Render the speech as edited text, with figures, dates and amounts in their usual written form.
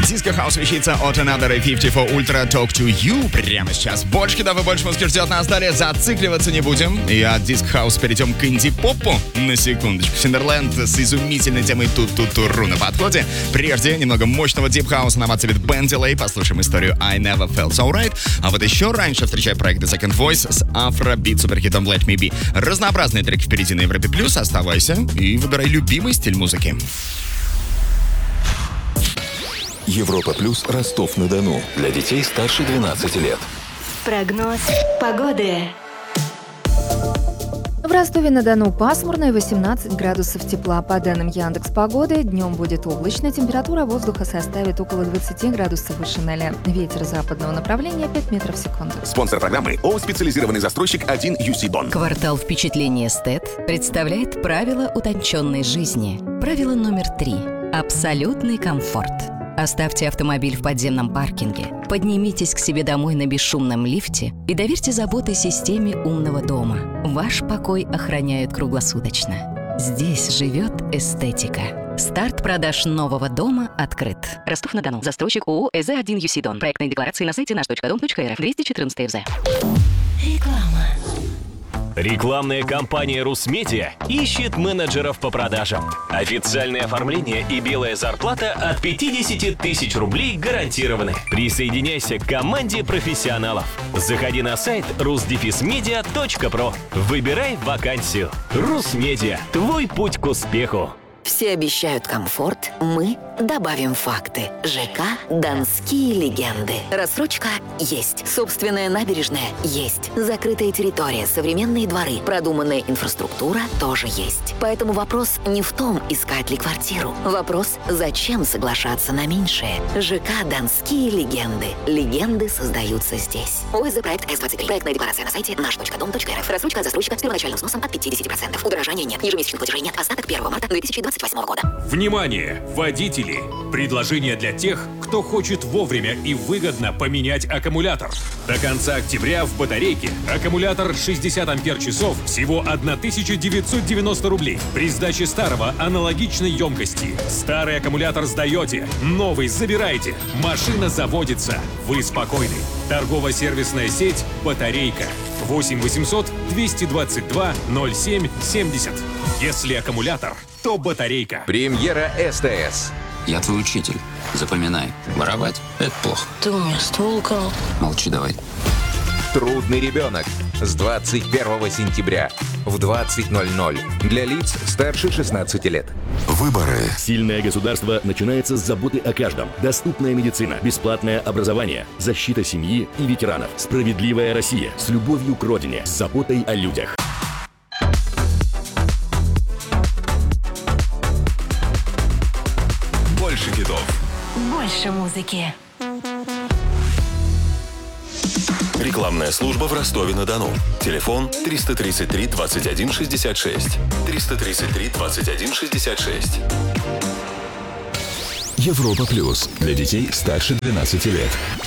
Disco House вещица от Another 54 Ultra Talk to You прямо сейчас. Больше хитов и больше музыки ждет нас далее. Зацикливаться не будем. И от Disco House перейдем к инди-попу. На секундочку. Синдерленд с изумительной темой Ту-ту-туру на подходе. Прежде немного мощного Deep House нам отцепит Ben Delay. Послушаем историю I Never Felt So Right. А вот еще раньше встречай проект The Second Voice с афро-бит суперхитом Let Me Be. Разнообразные треки впереди на Европе+. Оставайся и выбирай любимый стиль музыки. Европа Плюс, Ростов-на-Дону. Для детей старше 12 лет. Прогноз погоды. В Ростове-на-Дону пасмурно и 18 градусов тепла. По данным Яндекс.Погоды, днем будет облачно, температура воздуха составит около 20 градусов выше 0. Ветер западного направления 5 метров в секунду. Спонсор программы ООО «Специализированный застройщик 1 UC Бонн». Квартал впечатления эстет представляет правила утонченной жизни. Правило номер 3. Абсолютный комфорт. Оставьте автомобиль в подземном паркинге, поднимитесь к себе домой на бесшумном лифте и доверьте заботы системе умного дома. Ваш покой охраняют круглосуточно. Здесь живет эстетика. Старт продаж нового дома открыт. Ростов-на-Дону. Застройщик ООО «ЭЗ-1 ЮСИ Дон». Проектные декларации на сайте наш.дом.рф. 214 ФЗ. Реклама. Рекламная кампания «Русмедиа» ищет менеджеров по продажам. Официальное оформление и белая зарплата от 50 тысяч рублей гарантированы. Присоединяйся к команде профессионалов. Заходи на сайт rusdefismedia.pro. Выбирай вакансию. «Русмедиа» – твой путь к успеху. Все обещают комфорт, мы добавим факты. ЖК «Донские легенды». Рассрочка есть. Собственная набережная есть. Закрытая территория, современные дворы, продуманная инфраструктура тоже есть. Поэтому вопрос не в том, искать ли квартиру. Вопрос, зачем соглашаться на меньшее. ЖК «Донские легенды». Легенды создаются здесь. ОСЗ проект С-23. Проектная декларация на сайте наш.дом.рф. Рассрочка от застройщика с первоначальным сносом от 50%. Удорожания нет. Ежемесячных платежей нет. Остаток 1 марта 2028 года. Внимание, водители! Предложение для тех, кто хочет вовремя и выгодно поменять аккумулятор. До конца октября в батарейке аккумулятор 60 ампер-часов всего 1990 рублей. При сдаче старого аналогичной емкости. Старый аккумулятор сдаете, новый забираете. Машина заводится. Вы спокойны. Торгово-сервисная сеть «Батарейка». 8 800 222 07 70. Если аккумулятор, то батарейка. Премьера СТС. Я твой учитель. Запоминай. Воровать — это плохо. Ты у меня ствол украл. Молчи давай. Трудный ребенок. С 21 сентября в 20:00. Для лиц старше 16 лет. Выборы. Сильное государство начинается с заботы о каждом. Доступная медицина, бесплатное образование, защита семьи и ветеранов. Справедливая Россия с любовью к родине, с заботой о людях. Больше хитов. Больше музыки. Рекламная служба в Ростове-на-Дону. Телефон 333 21 66. 333 21 66. Европа Плюс. Для детей старше 12 лет.